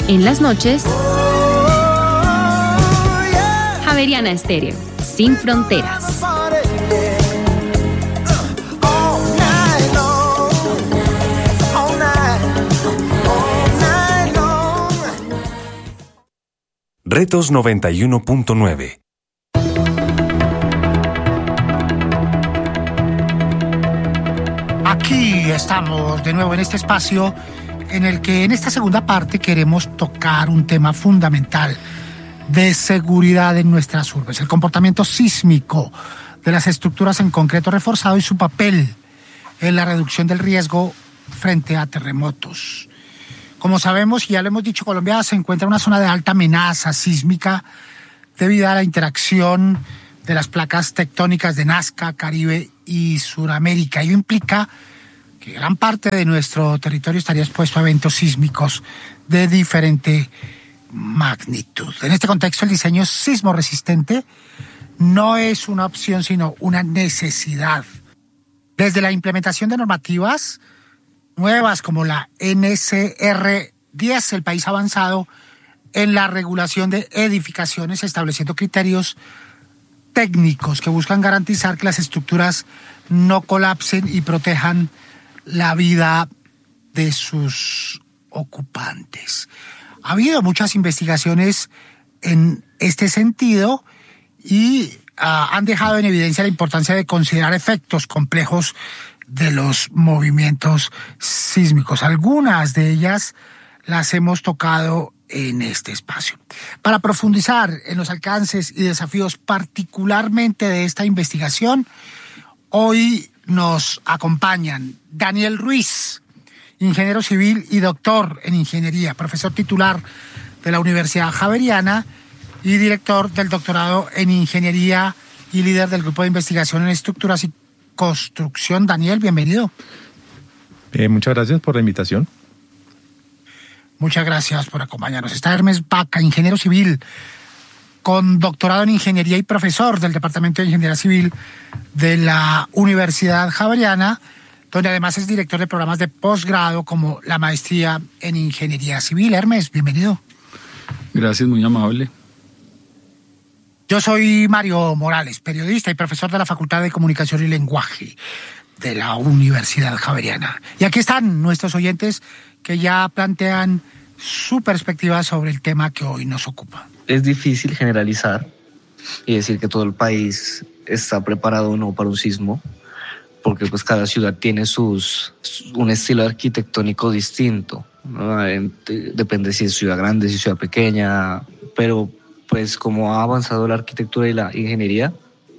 En las noches, Javeriana Estéreo, sin fronteras. Retos 91.9. Aquí estamos de nuevo en este espacio en el que en esta segunda parte queremos tocar un tema fundamental de seguridad en nuestras urbes, el comportamiento sísmico de las estructuras en concreto reforzado y su papel en la reducción del riesgo frente a terremotos. Como sabemos, y ya lo hemos dicho, Colombia se encuentra en una zona de alta amenaza sísmica debido a la interacción de las placas tectónicas de Nazca, Caribe y Suramérica. Ello implica que gran parte de nuestro territorio estaría expuesto a eventos sísmicos de diferente magnitud. En este contexto, el diseño sismo resistente no es una opción, sino una necesidad. Desde la implementación de normativas nuevas como la NCR 10, el país ha avanzado en la regulación de edificaciones, estableciendo criterios técnicos que buscan garantizar que las estructuras no colapsen y protejan la vida de sus ocupantes. Ha habido muchas investigaciones en este sentido y han dejado en evidencia la importancia de considerar efectos complejos de los movimientos sísmicos. Algunas de ellas las hemos tocado en este espacio. Para profundizar en los alcances y desafíos particularmente de esta investigación, hoy nos acompañan Daniel Ruiz, ingeniero civil y doctor en ingeniería, profesor titular de la Universidad Javeriana y director del doctorado en ingeniería y líder del grupo de investigación en estructuras y construcción. Daniel, bienvenido. Muchas gracias por la invitación. Muchas gracias por acompañarnos. Está Hermes Vaca, ingeniero civil con doctorado en ingeniería y profesor del Departamento de Ingeniería Civil de la Universidad Javeriana, donde además es director de programas de posgrado como la maestría en ingeniería civil. Hermes, bienvenido. Gracias, muy amable. Yo soy Mario Morales, periodista y profesor de la Facultad de Comunicación y Lenguaje de la Universidad Javeriana. Y aquí están nuestros oyentes que ya plantean su perspectiva sobre el tema que hoy nos ocupa. Es difícil generalizar y decir que todo el país está preparado o no para un sismo, porque pues cada ciudad tiene un estilo arquitectónico distinto, ¿no? Depende si es ciudad grande, si es ciudad pequeña, pero pues como ha avanzado la arquitectura y la ingeniería,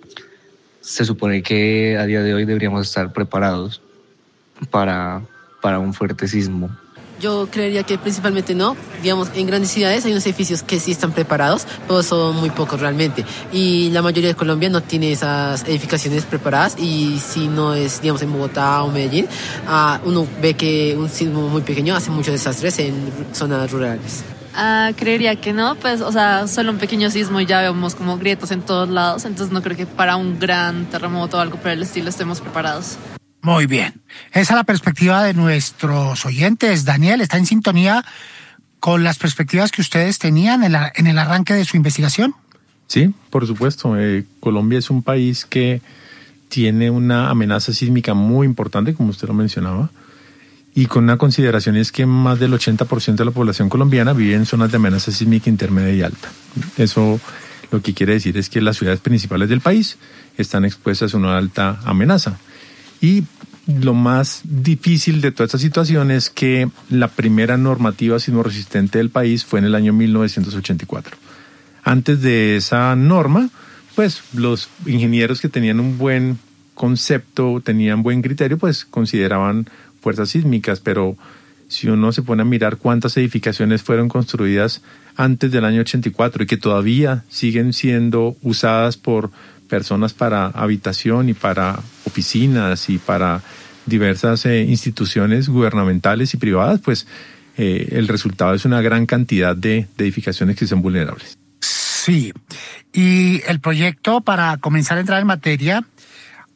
se supone que a día de hoy deberíamos estar preparados para un fuerte sismo. Yo creería que principalmente no. Digamos, en grandes ciudades hay unos edificios que sí están preparados, pero son muy pocos realmente. Y la mayoría de Colombia no tiene esas edificaciones preparadas. Y si no es, digamos, en Bogotá o Medellín, uno ve que un sismo muy pequeño hace muchos desastres en zonas rurales. Creería que no, pues, o sea, solo un pequeño sismo y ya vemos como grietas en todos lados. Entonces no creo que para un gran terremoto o algo por el estilo estemos preparados. Muy bien. Esa es la perspectiva de nuestros oyentes. Daniel, ¿está en sintonía con las perspectivas que ustedes tenían en el arranque de su investigación? Sí, por supuesto. Colombia es un país que tiene una amenaza sísmica muy importante, como usted lo mencionaba, y con una consideración es que más del 80% de la población colombiana vive en zonas de amenaza sísmica intermedia y alta. Eso lo que quiere decir es que las ciudades principales del país están expuestas a una alta amenaza. Y lo más difícil de toda esta situación es que la primera normativa sismo resistente del país fue en el año 1984. Antes de esa norma, pues los ingenieros que tenían un buen concepto, tenían buen criterio, pues consideraban fuerzas sísmicas, pero si uno se pone a mirar cuántas edificaciones fueron construidas antes del año 84 y que todavía siguen siendo usadas por personas para habitación y para oficinas y para diversas instituciones gubernamentales y privadas, pues el resultado es una gran cantidad de edificaciones que son vulnerables. Sí, y el proyecto, para comenzar a entrar en materia,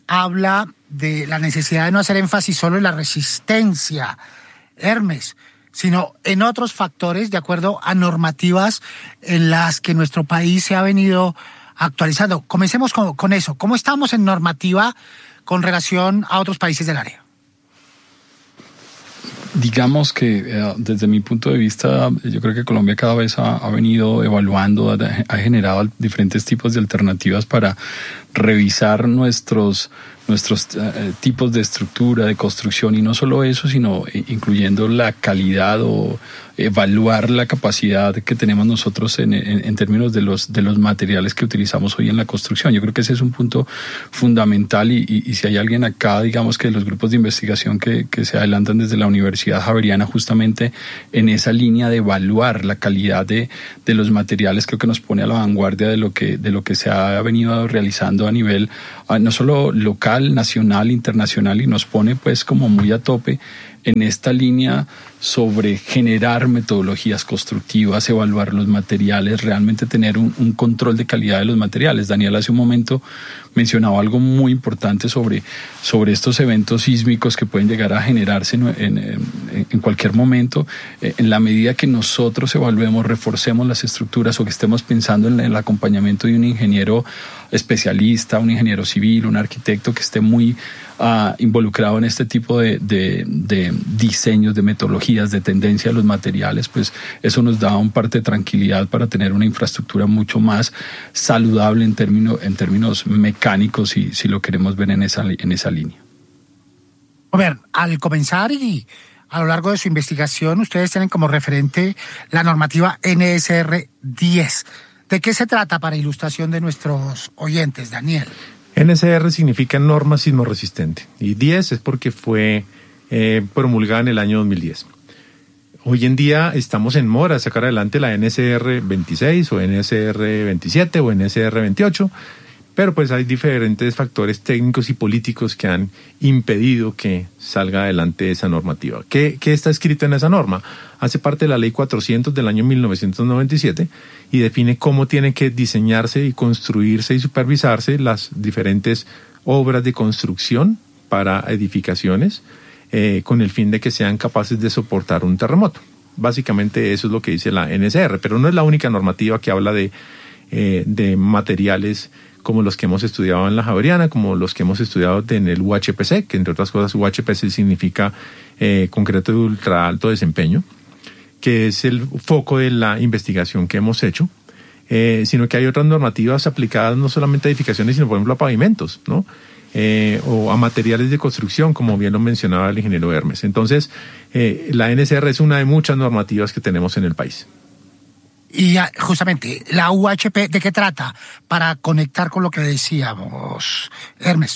habla de la necesidad de no hacer énfasis solo en la resistencia. Hermes, sino en otros factores de acuerdo a normativas en las que nuestro país se ha venido actualizando. Comencemos con eso. ¿Cómo estamos en normativa con relación a otros países del área? Digamos que desde mi punto de vista, yo creo que Colombia cada vez ha venido evaluando, ha generado diferentes tipos de alternativas para revisar nuestros tipos de estructura, de construcción, y no solo eso, sino incluyendo la calidad o evaluar la capacidad que tenemos nosotros en términos de los materiales que utilizamos hoy en la construcción. Yo creo que ese es un punto fundamental y si hay alguien acá, digamos que de los grupos de investigación que se adelantan desde la Universidad Javeriana justamente en esa línea de evaluar la calidad de los materiales, creo que nos pone a la vanguardia de lo que se ha venido realizando a nivel no solo local, nacional, internacional, y nos pone pues como muy a tope en esta línea sobre generar metodologías constructivas, evaluar los materiales, realmente tener un control de calidad de los materiales. Daniel hace un momento mencionaba algo muy importante sobre estos eventos sísmicos que pueden llegar a generarse en cualquier momento. En la medida que nosotros evaluemos, reforcemos las estructuras o que estemos pensando en el acompañamiento de un ingeniero especialista, un ingeniero civil, un arquitecto que esté muy involucrado en este tipo de diseños, de metodologías, de tendencia de los materiales, pues eso nos da un parte de tranquilidad para tener una infraestructura mucho más saludable en términos mecánicos, si lo queremos ver en esa línea. A ver, al comenzar y a lo largo de su investigación, ustedes tienen como referente la normativa NSR 10. ¿De qué se trata para ilustración de nuestros oyentes, Daniel? NSR significa norma sismo resistente y 10 es porque fue promulgada en el año 2010. Hoy en día estamos en mora de sacar adelante la NSR 26 o NSR 27 o NSR 28, pero pues hay diferentes factores técnicos y políticos que han impedido que salga adelante esa normativa. ¿Qué está escrito en esa norma? Hace parte de la Ley 400 del año 1997 y define cómo tienen que diseñarse y construirse y supervisarse las diferentes obras de construcción para edificaciones con el fin de que sean capaces de soportar un terremoto. Básicamente eso es lo que dice la NSR, pero no es la única normativa que habla de materiales como los que hemos estudiado en la Javeriana, como los que hemos estudiado en el UHPC, que entre otras cosas UHPC significa concreto de ultra alto desempeño, que es el foco de la investigación que hemos hecho, sino que hay otras normativas aplicadas no solamente a edificaciones, sino por ejemplo a pavimentos, ¿no? O a materiales de construcción, como bien lo mencionaba el ingeniero Hermes. Entonces, la NSR es una de muchas normativas que tenemos en el país. Y justamente, la UHP, ¿de qué trata? Para conectar con lo que decíamos, Hermes.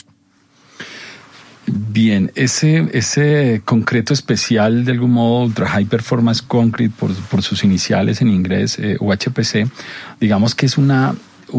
Bien, ese concreto especial, de algún modo, Ultra High Performance Concrete, por sus iniciales en inglés, UHPC, digamos que es una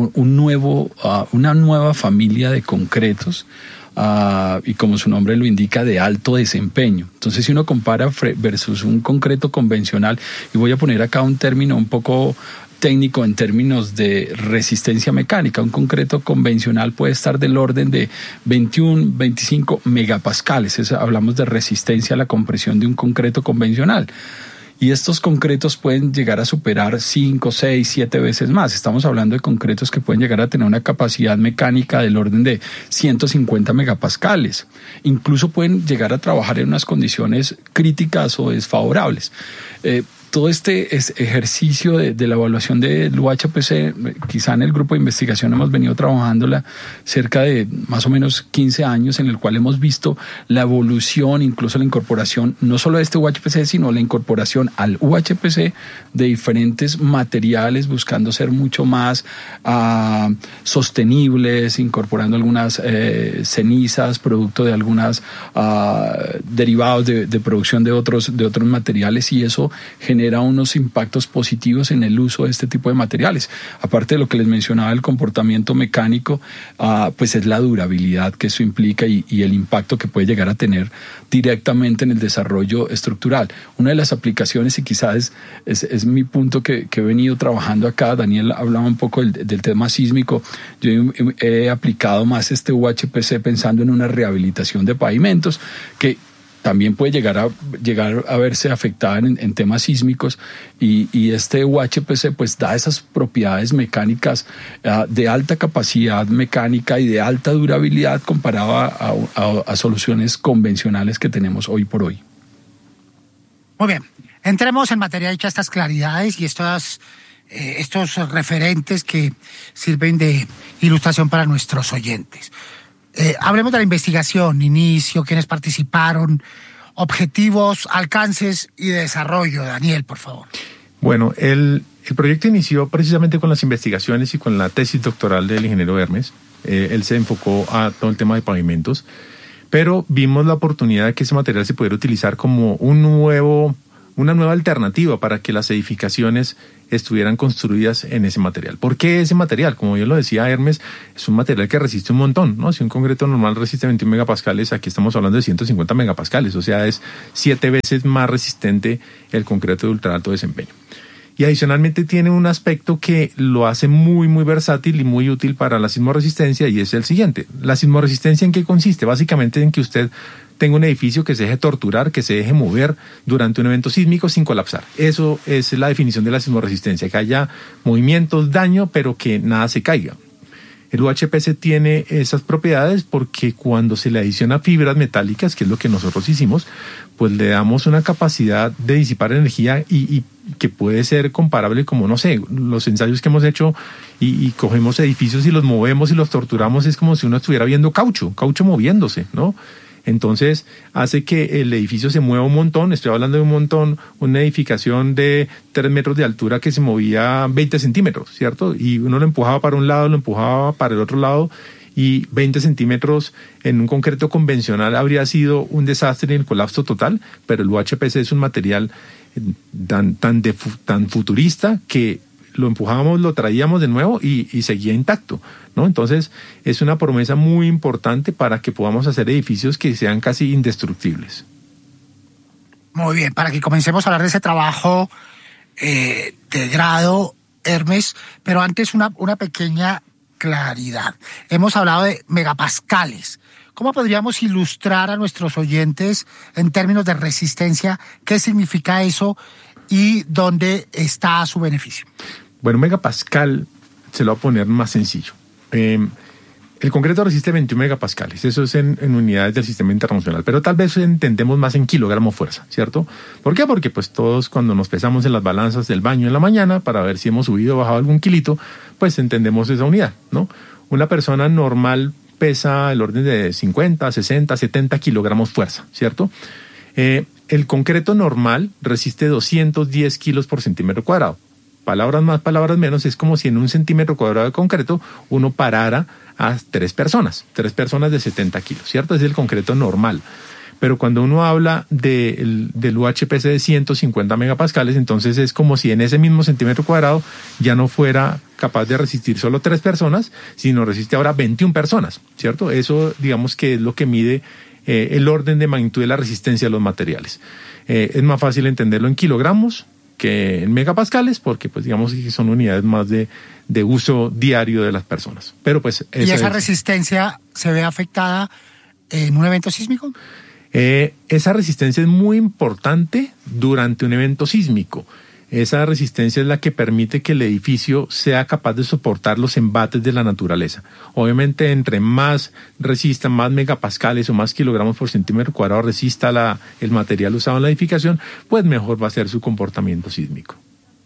nueva familia de concretos, y como su nombre lo indica, de alto desempeño. Entonces, si uno compara versus un concreto convencional, y voy a poner acá un término un poco técnico en términos de resistencia mecánica, un concreto convencional puede estar del orden de 21, 25 megapascales. Hablamos de resistencia a la compresión de un concreto convencional. Y estos concretos pueden llegar a superar 5, 6, 7 veces más. Estamos hablando de concretos que pueden llegar a tener una capacidad mecánica del orden de 150 megapascales. Incluso pueden llegar a trabajar en unas condiciones críticas o desfavorables. Todo este ejercicio de la evaluación del UHPC, quizá en el grupo de investigación hemos venido trabajándola cerca de más o menos 15 años, en el cual hemos visto la evolución, incluso la incorporación, no solo de este UHPC, sino la incorporación al UHPC de diferentes materiales, buscando ser mucho más sostenibles, incorporando algunas cenizas, producto de algunas derivados de producción de otros materiales, y eso genera unos impactos positivos en el uso de este tipo de materiales. Aparte de lo que les mencionaba, el comportamiento mecánico, pues es la durabilidad que eso implica y el impacto que puede llegar a tener directamente en el desarrollo estructural. Una de las aplicaciones, y quizás es mi punto que he venido trabajando acá, Daniel hablaba un poco del tema sísmico, yo he aplicado más este UHPC pensando en una rehabilitación de pavimentos que también puede llegar a verse afectada en temas sísmicos y este UHPC pues da esas propiedades mecánicas de alta capacidad mecánica y de alta durabilidad comparado a soluciones convencionales que tenemos hoy por hoy. Muy bien, entremos en materia hechas estas claridades y estos referentes que sirven de ilustración para nuestros oyentes. Hablemos de la investigación, inicio, quiénes participaron, objetivos, alcances y desarrollo. Daniel, por favor. Bueno, el proyecto inició precisamente con las investigaciones y con la tesis doctoral del ingeniero Hermes. Él se enfocó a todo el tema de pavimentos, pero vimos la oportunidad de que ese material se pudiera utilizar como una nueva alternativa para que las edificaciones estuvieran construidas en ese material. ¿Por qué ese material? Como yo lo decía, Hermes, es un material que resiste un montón, ¿no? Si un concreto normal resiste 21 megapascales, aquí estamos hablando de 150 megapascales, o sea, es 7 veces más resistente el concreto de ultra alto desempeño. Y adicionalmente tiene un aspecto que lo hace muy, muy versátil y muy útil para la sismoresistencia, y es el siguiente. ¿La sismoresistencia en qué consiste? Básicamente en que usted tenga un edificio que se deje torturar, que se deje mover durante un evento sísmico sin colapsar. Eso es la definición de la sismoresistencia, que haya movimientos, daño, pero que nada se caiga. El UHPC tiene esas propiedades porque cuando se le adiciona fibras metálicas, que es lo que nosotros hicimos, pues le damos una capacidad de disipar energía y que puede ser comparable como, no sé, los ensayos que hemos hecho y cogemos edificios y los movemos y los torturamos, es como si uno estuviera viendo caucho moviéndose, ¿no? Entonces hace que el edificio se mueva un montón. Estoy hablando de un montón, una edificación de 3 metros de altura que se movía 20 centímetros, ¿cierto? Y uno lo empujaba para un lado, lo empujaba para el otro lado, y 20 centímetros en un concreto convencional habría sido un desastre y el colapso total, pero el UHPC es un material tan futurista que lo empujábamos, lo traíamos de nuevo y seguía intacto, ¿no? Entonces es una promesa muy importante para que podamos hacer edificios que sean casi indestructibles. Muy bien, para que comencemos a hablar de ese trabajo de grado, Hermes, pero antes una pequeña claridad. Hemos hablado de megapascales. ¿Cómo podríamos ilustrar a nuestros oyentes en términos de resistencia qué significa eso y dónde está su beneficio? Bueno, megapascal se lo voy a poner más sencillo. El concreto resiste 21 megapascales, eso es en unidades del sistema internacional, pero tal vez entendemos más en kilogramos fuerza, ¿cierto? ¿Por qué? Porque pues todos cuando nos pesamos en las balanzas del baño en la mañana para ver si hemos subido o bajado algún kilito, pues entendemos esa unidad, ¿no? Una persona normal pesa el orden de 50, 60, 70 kilogramos fuerza, ¿cierto? El concreto normal resiste 210 kilos por centímetro cuadrado. Palabras más, palabras menos, es como si en un centímetro cuadrado de concreto uno parara a 3 personas de 70 kilos, ¿cierto? Es el concreto normal. Pero cuando uno habla del UHPC de 150 megapascales, entonces es como si en ese mismo centímetro cuadrado ya no fuera capaz de resistir solo 3 personas, sino resiste ahora 21 personas, ¿cierto? Eso, digamos que es lo que mide el orden de magnitud de la resistencia de los materiales. Es más fácil entenderlo en kilogramos que en megapascales, porque pues digamos que son unidades más de uso diario de las personas. Pero pues ¿y esa resistencia se ve afectada en un evento sísmico? Esa resistencia es muy importante durante un evento sísmico. Esa resistencia es la que permite que el edificio sea capaz de soportar los embates de la naturaleza. Obviamente, entre más resista, más megapascales o más kilogramos por centímetro cuadrado resista el material usado en la edificación, pues mejor va a ser su comportamiento sísmico.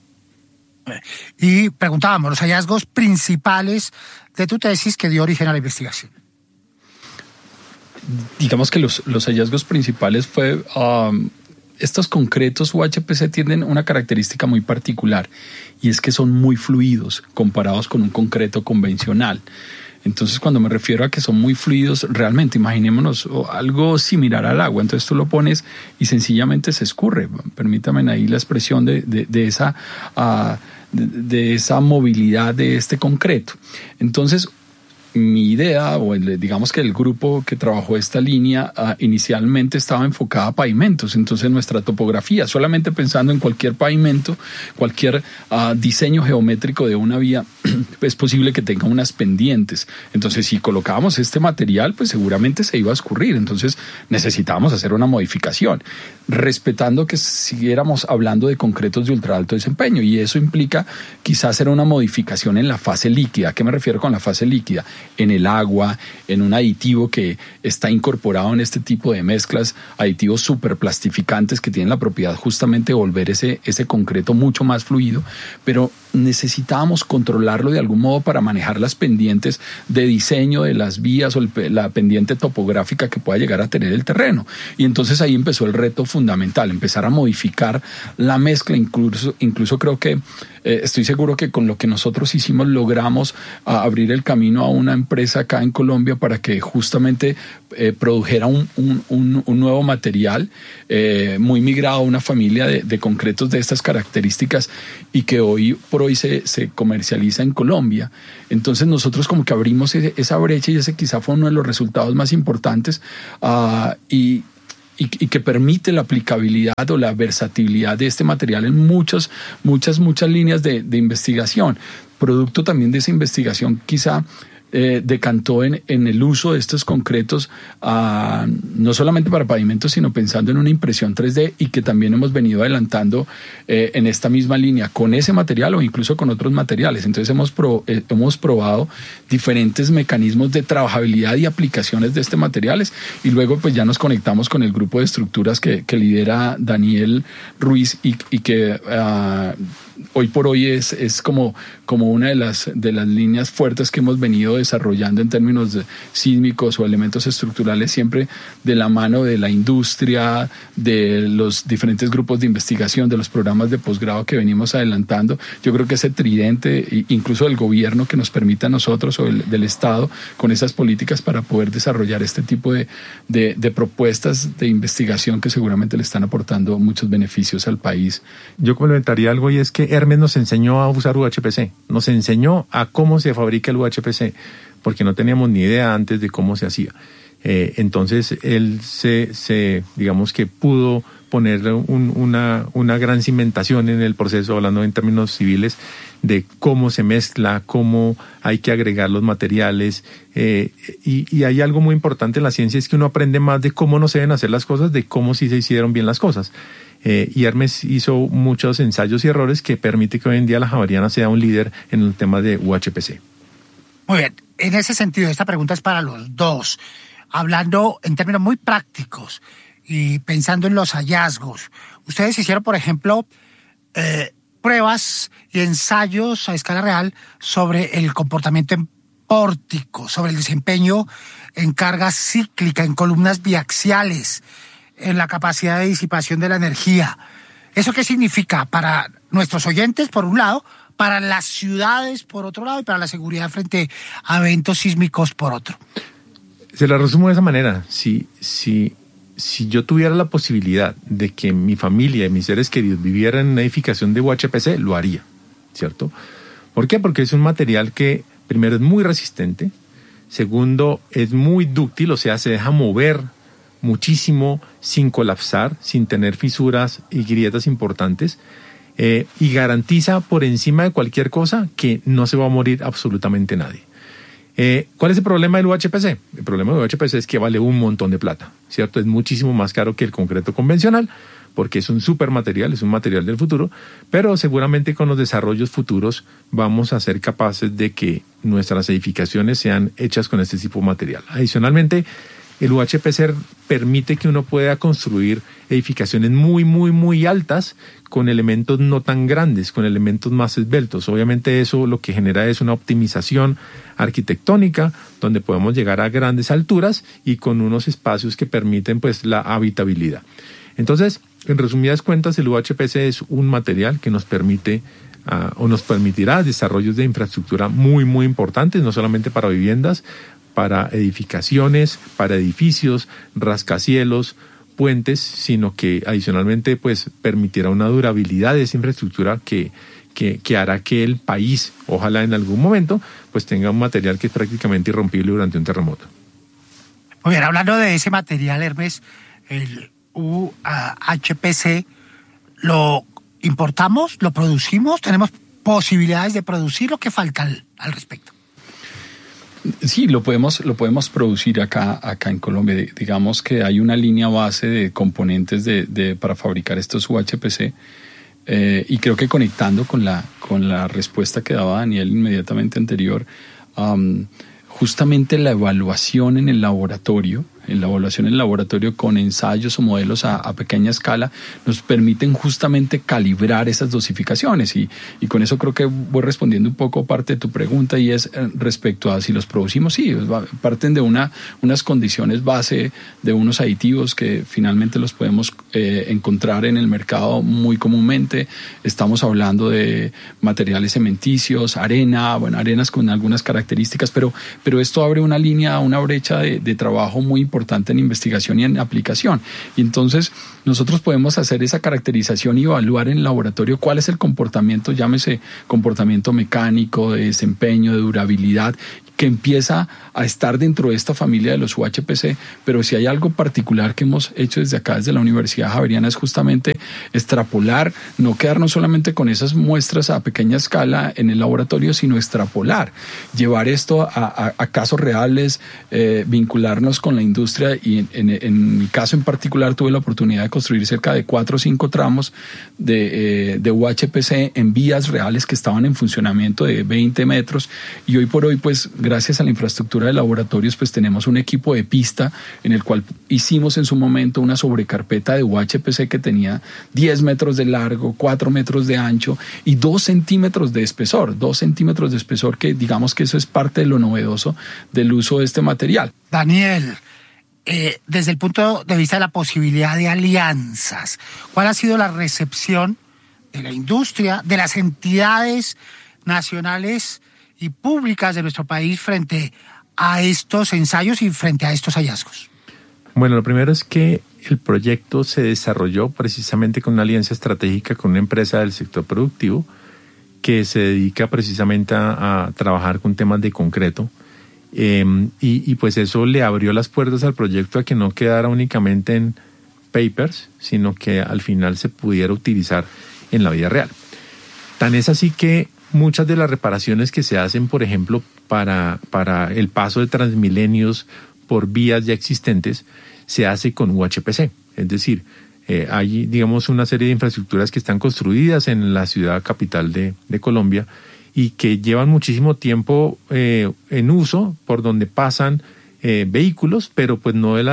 Y preguntábamos los hallazgos principales de tu tesis que dio origen a la investigación. Digamos que los hallazgos principales fue... estos concretos UHPC tienen una característica muy particular y es que son muy fluidos comparados con un concreto convencional. Entonces, cuando me refiero a que son muy fluidos, realmente imaginémonos algo similar al agua. Entonces tú lo pones y sencillamente se escurre. Permítame ahí la expresión de esa movilidad de este concreto. Entonces, mi idea, o digamos que el grupo que trabajó esta línea inicialmente estaba enfocada a pavimentos. Entonces nuestra topografía, solamente pensando en cualquier pavimento, cualquier diseño geométrico de una vía, es posible que tenga unas pendientes. Entonces si colocábamos este material, pues seguramente se iba a escurrir. Entonces necesitábamos hacer una modificación, respetando que siguiéramos hablando de concretos de ultra alto desempeño, y eso implica quizás hacer una modificación en la fase líquida. ¿A qué me refiero con la fase líquida? En el agua, en un aditivo que está incorporado en este tipo de mezclas, aditivos superplastificantes que tienen la propiedad justamente de volver ese concreto mucho más fluido, pero necesitábamos controlarlo de algún modo para manejar las pendientes de diseño de las vías o la pendiente topográfica que pueda llegar a tener el terreno. Y entonces ahí empezó el reto fundamental, empezar a modificar la mezcla. Incluso creo que estoy seguro que con lo que nosotros hicimos logramos abrir el camino a una empresa acá en Colombia para que justamente produjera un nuevo material muy migrado a una familia de concretos de estas características, y que hoy por hoy se comercializa en Colombia. Entonces nosotros como que abrimos esa brecha, y ese quizá fue uno de los resultados más importantes, y que permite la aplicabilidad o la versatilidad de este material en muchas líneas de investigación. Producto también de esa investigación quizá decantó en el uso de estos concretos, no solamente para pavimentos, sino pensando en una impresión 3D, y que también hemos venido adelantando en esta misma línea con ese material o incluso con otros materiales. Entonces hemos probado diferentes mecanismos de trabajabilidad y aplicaciones de este materiales, y luego pues ya nos conectamos con el grupo de estructuras que lidera Daniel Ruiz, y que hoy por hoy es como una de las líneas fuertes que hemos venido desarrollando en términos sísmicos o elementos estructurales, siempre de la mano de la industria, de los diferentes grupos de investigación, de los programas de posgrado que venimos adelantando. Yo creo que ese tridente, incluso del gobierno, que nos permite a nosotros, o del Estado, con esas políticas para poder desarrollar este tipo de propuestas de investigación que seguramente le están aportando muchos beneficios al país. Yo complementaría algo, y es que Hermes nos enseñó a usar UHPC, nos enseñó a cómo se fabrica el UHPC, porque no teníamos ni idea antes de cómo se hacía. Entonces él digamos que pudo poner una gran cimentación en el proceso, hablando en términos civiles, de cómo se mezcla, cómo hay que agregar los materiales, y hay algo muy importante en la ciencia, es que uno aprende más de cómo no se deben hacer las cosas, de cómo sí se hicieron bien las cosas. Y Hermes hizo muchos ensayos y errores que permite que hoy en día la Javeriana sea un líder en el tema de UHPC. Muy bien, en ese sentido, esta pregunta es para los dos. Hablando en términos muy prácticos y pensando en los hallazgos, ustedes hicieron, por ejemplo, pruebas y ensayos a escala real sobre el comportamiento en pórticos, sobre el desempeño en carga cíclica, en columnas biaxiales, en la capacidad de disipación de la energía. ¿Eso qué significa para nuestros oyentes, por un lado, para las ciudades, por otro lado, y para la seguridad frente a eventos sísmicos, por otro? Se la resumo de esa manera. Si yo tuviera la posibilidad de que mi familia y mis seres queridos vivieran en una edificación de UHPC, lo haría, ¿cierto? ¿Por qué? Porque es un material que, primero, es muy resistente, segundo, es muy dúctil, o sea, se deja mover muchísimo sin colapsar, sin tener fisuras y grietas importantes, y garantiza por encima de cualquier cosa que no se va a morir absolutamente nadie. ¿Cuál es el problema del UHPC? El problema del UHPC es que vale un montón de plata, ¿cierto? Es muchísimo más caro que el concreto convencional, porque es un supermaterial, es un material del futuro, pero seguramente con los desarrollos futuros vamos a ser capaces de que nuestras edificaciones sean hechas con este tipo de material. Adicionalmente, el UHPC permite que uno pueda construir edificaciones muy, muy, muy altas con elementos no tan grandes, con elementos más esbeltos. Obviamente eso lo que genera es una optimización arquitectónica donde podemos llegar a grandes alturas y con unos espacios que permiten pues la habitabilidad. Entonces, en resumidas cuentas, el UHPC es un material que nos permite o nos permitirá desarrollos de infraestructura muy, muy importantes, no solamente para viviendas, para edificaciones, para edificios, rascacielos, puentes, sino que adicionalmente pues permitirá una durabilidad de esa infraestructura que que hará que el país, ojalá en algún momento, pues tenga un material que es prácticamente irrompible durante un terremoto. Muy bien, hablando de ese material, Hermes, el UHPC, ¿lo importamos, lo producimos? ¿Tenemos posibilidades de producirlo? ¿Qué falta al respecto? Sí, lo podemos producir acá en Colombia. Digamos que hay una línea base de componentes para fabricar estos UHPC, y creo que conectando con la respuesta que daba Daniel inmediatamente anterior, justamente la evaluación en el laboratorio con ensayos o modelos a pequeña escala nos permiten justamente calibrar esas dosificaciones y con eso creo que voy respondiendo un poco parte de tu pregunta, y es respecto a si los producimos. Sí, parten de unas condiciones base, de unos aditivos que finalmente los podemos encontrar en el mercado muy comúnmente. Estamos hablando de materiales cementicios, arenas con algunas características, pero esto abre una brecha de trabajo muy importante en investigación y en aplicación. Y entonces nosotros podemos hacer esa caracterización y evaluar en el laboratorio cuál es el comportamiento, llámese comportamiento mecánico, de desempeño, de durabilidad, que empieza a estar dentro de esta familia de los UHPC. Pero si hay algo particular que hemos hecho desde acá, desde la Universidad Javeriana, es justamente extrapolar, no quedarnos solamente con esas muestras a pequeña escala en el laboratorio, sino extrapolar, llevar esto a casos reales, vincularnos con la industria. Y en mi caso en particular tuve la oportunidad de construir cerca de 4 o 5 tramos de UHPC en vías reales que estaban en funcionamiento de 20 metros, y hoy por hoy, pues gracias a la infraestructura de laboratorios, pues tenemos un equipo de pista en el cual hicimos en su momento una sobrecarpeta de UHPC que tenía 10 metros de largo, 4 metros de ancho y 2 centímetros de espesor. 2 centímetros de espesor, que digamos que eso es parte de lo novedoso del uso de este material. Daniel, desde el punto de vista de la posibilidad de alianzas, ¿cuál ha sido la recepción de la industria, de las entidades nacionales y públicas de nuestro país frente a estos ensayos y frente a estos hallazgos? Bueno, lo primero es que el proyecto se desarrolló precisamente con una alianza estratégica con una empresa del sector productivo que se dedica precisamente a trabajar con temas de concreto, y pues eso le abrió las puertas al proyecto a que no quedara únicamente en papers, sino que al final se pudiera utilizar en la vida real. Tan es así que muchas de las reparaciones que se hacen, por ejemplo, para el paso de Transmilenios por vías ya existentes, se hace con UHPC. Es decir, hay, digamos, una serie de infraestructuras que están construidas en la ciudad capital de Colombia y que llevan muchísimo tiempo en uso, por donde pasan vehículos, pero pues no de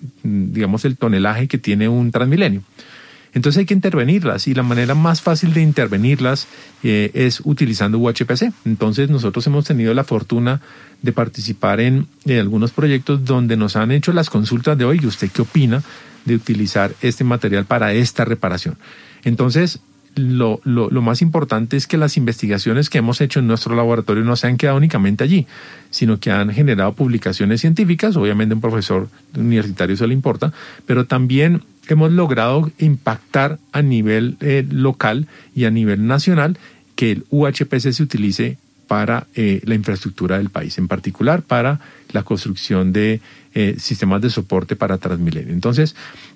el tonelaje que tiene un Transmilenio. Entonces hay que intervenirlas, y la manera más fácil de intervenirlas es utilizando UHPC. Entonces nosotros hemos tenido la fortuna de participar en algunos proyectos donde nos han hecho las consultas de, oye, ¿usted qué opina de utilizar este material para esta reparación? Entonces lo más importante es que las investigaciones que hemos hecho en nuestro laboratorio no se han quedado únicamente allí, sino que han generado publicaciones científicas. Obviamente a un profesor universitario eso le importa, pero también hemos logrado impactar a nivel local y a nivel nacional que el UHPC se utilice para la infraestructura del país, en particular para la construcción de sistemas de soporte para Transmilenio. Entonces,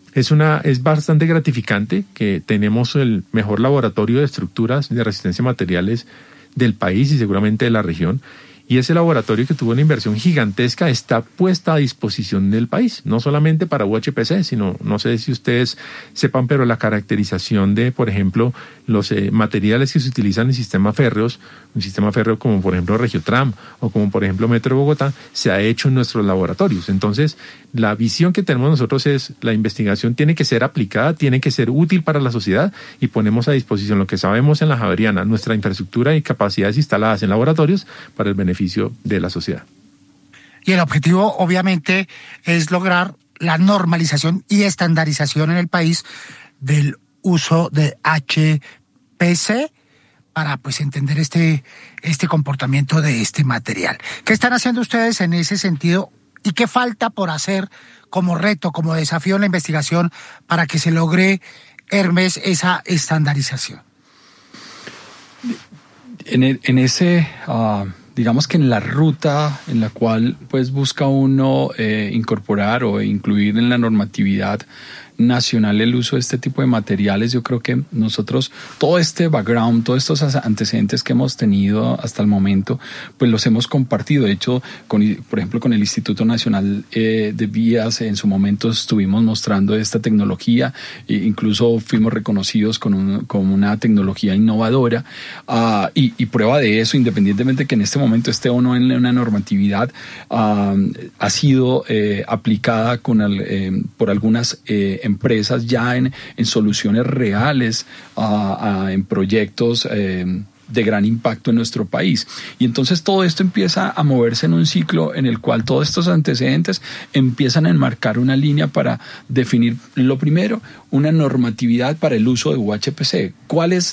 es bastante gratificante que tenemos el mejor laboratorio de estructuras de resistencia a materiales del país y seguramente de la región. Y ese laboratorio, que tuvo una inversión gigantesca, está puesta a disposición del país, no solamente para UHPC, sino, no sé si ustedes sepan, pero la caracterización de, por ejemplo, los materiales que se utilizan en sistemas férreos, un sistema férreo como por ejemplo Regiotram o como por ejemplo Metro de Bogotá, se ha hecho en nuestros laboratorios. Entonces, la visión que tenemos nosotros es, la investigación tiene que ser aplicada, tiene que ser útil para la sociedad, y ponemos a disposición lo que sabemos en la Javeriana, nuestra infraestructura y capacidades instaladas en laboratorios para el beneficio de la sociedad. Y el objetivo, obviamente, es lograr la normalización y estandarización en el país del uso de HPC para pues entender este comportamiento de este material. ¿Qué están haciendo ustedes en ese sentido y qué falta por hacer como reto, como desafío en la investigación para que se logre, Hermes, esa estandarización? En ese, digamos que en la ruta en la cual pues busca uno incorporar o incluir en la normatividad nacional el uso de este tipo de materiales, yo creo que nosotros todo este background, todos estos antecedentes que hemos tenido hasta el momento, pues los hemos compartido. De hecho, por ejemplo, con el Instituto Nacional de Vías, en su momento estuvimos mostrando esta tecnología, e incluso fuimos reconocidos como una tecnología innovadora, y prueba de eso, independientemente que en este momento esté o no en una normatividad, ha sido aplicada por algunas empresas ya en soluciones reales, en proyectos de gran impacto en nuestro país. Y entonces todo esto empieza a moverse en un ciclo en el cual todos estos antecedentes empiezan a enmarcar una línea para definir, lo primero, una normatividad para el uso de UHPC. ¿Cuáles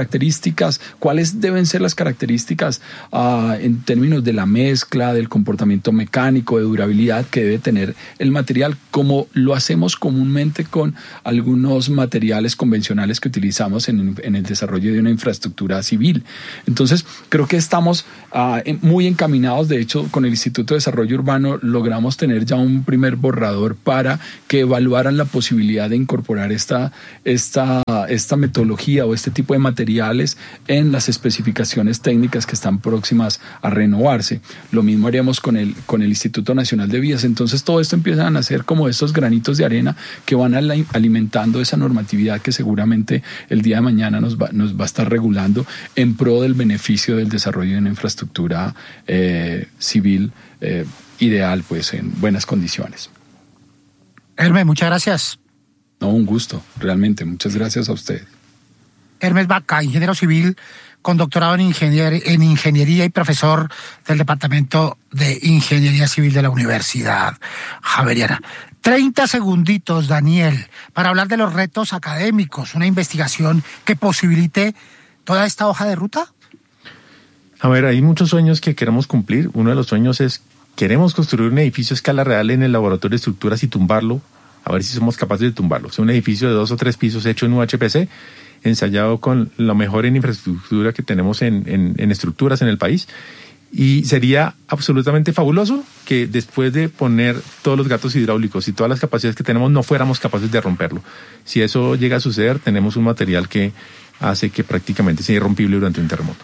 deben ser las características en términos de la mezcla, del comportamiento mecánico, de durabilidad que debe tener el material, como lo hacemos comúnmente con algunos materiales convencionales que utilizamos en el desarrollo de una infraestructura civil? Entonces, creo que estamos muy encaminados. De hecho, con el Instituto de Desarrollo Urbano logramos tener ya un primer borrador para que evaluaran la posibilidad de incorporar esta metodología o este tipo de materiales en las especificaciones técnicas que están próximas a renovarse. Lo mismo haríamos con el Instituto Nacional de Vías. Entonces, todo esto empieza a nacer como estos granitos de arena que van alimentando esa normatividad que seguramente el día de mañana nos va a estar regulando en pro del beneficio del desarrollo de una infraestructura civil ideal, pues en buenas condiciones. Hermes, muchas gracias. No, un gusto, realmente. Muchas gracias a ustedes. Hermes Vaca, ingeniero civil con doctorado en ingeniería y profesor del Departamento de Ingeniería Civil de la Universidad Javeriana. 30 segunditos, Daniel, para hablar de los retos académicos, una investigación que posibilite toda esta hoja de ruta. A ver, hay muchos sueños que queremos cumplir. Uno de los sueños es, queremos construir un edificio a escala real en el laboratorio de estructuras y tumbarlo, a ver si somos capaces de tumbarlo. Es un edificio de 2 o 3 pisos hecho en UHPC, ensayado con lo mejor en infraestructura que tenemos en estructuras en el país. Y sería absolutamente fabuloso que después de poner todos los gatos hidráulicos y todas las capacidades que tenemos, no fuéramos capaces de romperlo. Si eso llega a suceder, tenemos un material que hace que prácticamente sea irrompible durante un terremoto.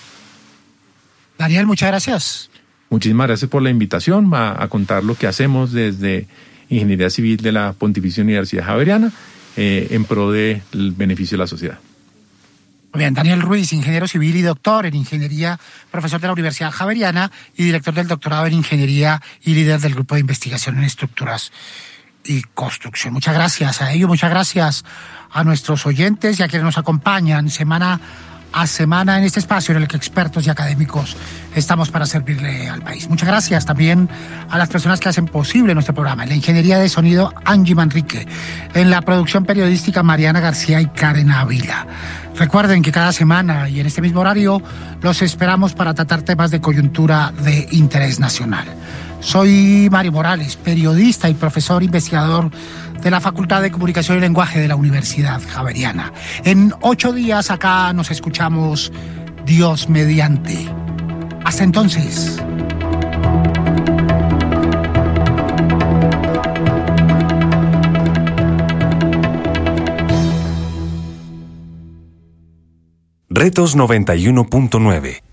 Daniel, muchas gracias. Muchísimas gracias por la invitación a contar lo que hacemos desde Ingeniería Civil de la Pontificia Universidad Javeriana en pro del beneficio de la sociedad. Muy bien, Daniel Ruiz, ingeniero civil y doctor en ingeniería, profesor de la Universidad Javeriana y director del doctorado en ingeniería y líder del grupo de investigación en estructuras y construcción. Muchas gracias a ellos, muchas gracias a nuestros oyentes y a quienes nos acompañan semana a semana en este espacio en el que expertos y académicos estamos para servirle al país. Muchas gracias también a las personas que hacen posible nuestro programa. En la ingeniería de sonido, Angie Manrique. En la producción periodística, Mariana García y Karen Ávila. Recuerden que cada semana y en este mismo horario los esperamos para tratar temas de coyuntura de interés nacional. Soy Mario Morales, periodista y profesor investigador de la Facultad de Comunicación y Lenguaje de la Universidad Javeriana. En 8 días acá nos escuchamos, Dios mediante. Hasta entonces. Retos 91.9